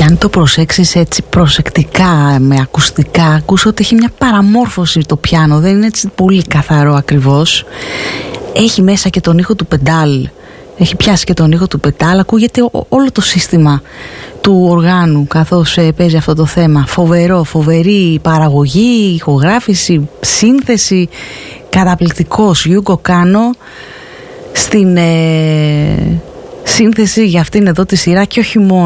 Και αν το προσέξεις έτσι προσεκτικά με ακουστικά, ακούς ότι έχει μια παραμόρφωση το πιάνο, δεν είναι έτσι πολύ καθαρό ακριβώς. Έχει μέσα και τον ήχο του πεντάλ, έχει πιάσει και τον ήχο του πεντάλ, ακούγεται όλο το σύστημα του οργάνου καθώς παίζει αυτό το θέμα. Φοβερή παραγωγή, ηχογράφηση, σύνθεση, καταπληκτικός Γιούγκο Κάνο στην σύνθεση για αυτήν εδώ τη σειρά και όχι μόνο.